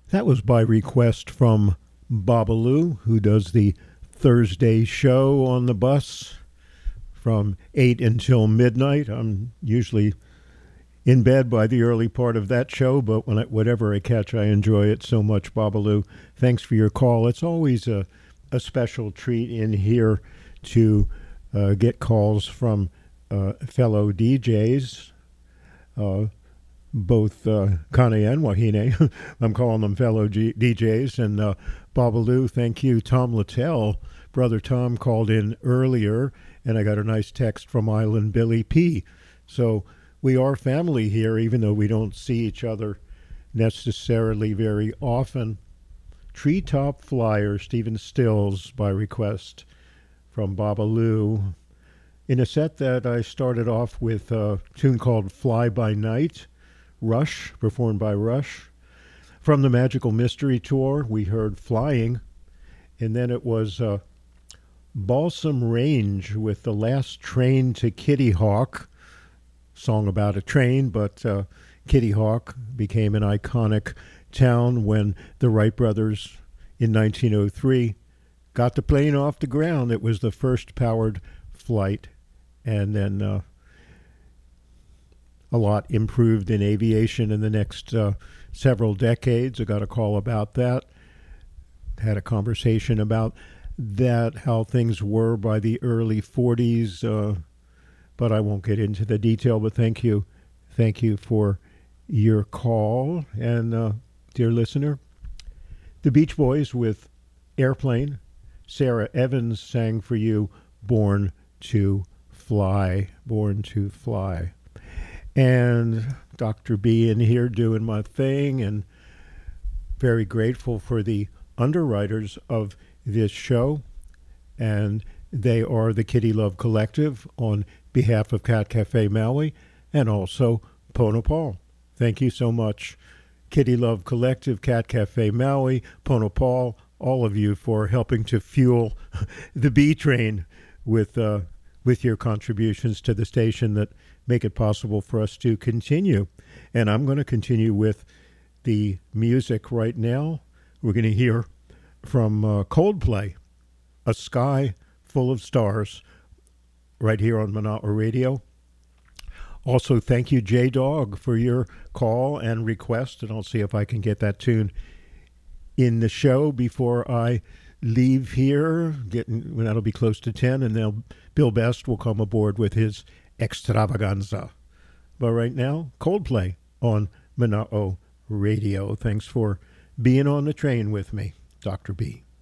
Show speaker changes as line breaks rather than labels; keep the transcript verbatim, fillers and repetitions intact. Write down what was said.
That was by request from Babalu, who does the Thursday show on the bus from eight until midnight. I'm usually in bed by the early part of that show, but when I, whatever I catch, I enjoy it so much, Babalu. Thanks for your call. It's always a, a special treat in here to uh, get calls from uh, fellow D Js, uh, both uh, Kane and Wahine. I'm calling them fellow G- D Js. And uh, Babalu, thank you. Tom Littell, Brother Tom, called in earlier, and I got a nice text from Island Billy P. So we are family here, even though we don't see each other necessarily very often. Treetop Flyer, Stephen Stills, by request from Babalu. In a set that I started off with a tune called Fly By Night, Rush, performed by Rush. From the Magical Mystery Tour, we heard Flying, and then it was uh, Balsam Range with The Last Train to Kitty Hawk, song about a train, but uh, Kitty Hawk became an iconic town when the Wright brothers in nineteen oh three got the plane off the ground. It was the first powered flight, and then uh, a lot improved in aviation in the next uh, several decades. I got a call about that. Had a conversation about that, how things were by the early forties, uh, but I won't get into the detail. But thank you. Thank you for your call. And uh, dear listener, the Beach Boys with Airplane. Sarah Evans sang for you Born to Fly. Born to Fly. And Doctor B in here doing my thing, and very grateful for the underwriters of this show. And they are the Kitty Love Collective on behalf of Cat Cafe Maui, and also Pono Paul. Thank you so much, Kitty Love Collective, Cat Cafe Maui, Pono Paul, all of you for helping to fuel the B train with uh, with your contributions to the station that make it possible for us to continue. And I'm going to continue with the music right now. We're going to hear from uh, Coldplay, A Sky Full of Stars, right here on Mana'a Radio. Also, thank you, J-Dog, for your call and request, and I'll see if I can get that tune in the show before I leave here. Getting, well, that'll be close to ten, and then Bill Best will come aboard with his extravaganza. But right now, Coldplay on Mana'a Radio. Thanks for being on the train with me, Doctor B.